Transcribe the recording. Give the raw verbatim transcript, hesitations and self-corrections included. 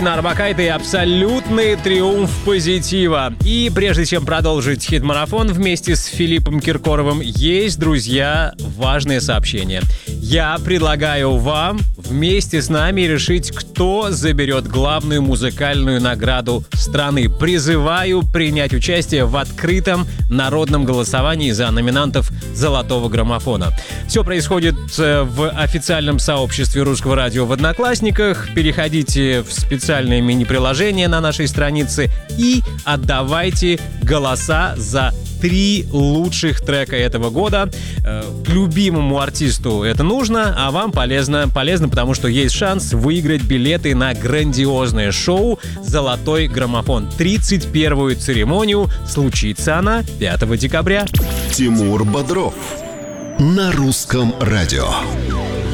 Нарбакайте и абсолютный триумф позитива. И прежде чем продолжить хит-марафон вместе с Филиппом Киркоровым, есть, друзья, важное сообщение. Я предлагаю вам вместе с нами решить, кто заберет главную музыкальную награду страны. Призываю принять участие в открытом народном голосовании за номинантов «Золотого граммофона». Все происходит в официальном сообществе Русского радио в Одноклассниках. Переходите в специальное мини-приложение на нашей странице и отдавайте голоса за три лучших трека этого года. Э, любимому артисту это нужно, а вам полезно. Полезно, потому что есть шанс выиграть билеты на грандиозное шоу «Золотой граммофон». тридцать первую церемонию. Случится она пятого декабря. Тимур Бодров на Русском радио.